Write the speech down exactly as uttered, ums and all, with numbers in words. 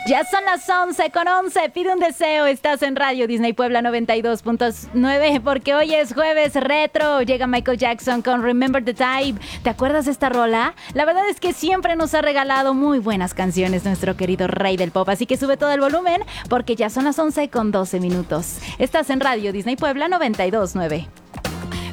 Ya son las once con once. Pide un deseo. Estás en Radio Disney Puebla noventa y dos punto nueve porque hoy es jueves retro. Llega Michael Jackson con Remember the Time. ¿Te acuerdas de esta rola? La verdad es que siempre nos ha regalado muy buenas canciones nuestro querido rey del pop. Así que sube todo el volumen porque ya son las once con doce minutos. Estás en Radio Disney Puebla noventa y dos punto nueve.